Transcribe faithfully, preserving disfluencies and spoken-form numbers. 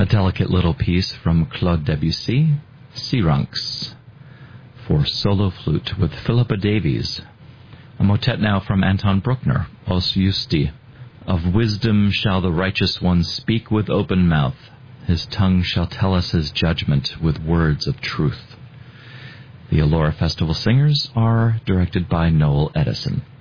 A delicate little piece from Claude Debussy, Syrinx, for solo flute with Philippa Davies. A motet now from Anton Bruckner, Os Justi. Of wisdom shall the righteous one speak with open mouth. His tongue shall tell us his judgment with words of truth. The Elora Festival Singers are directed by Noel Edison.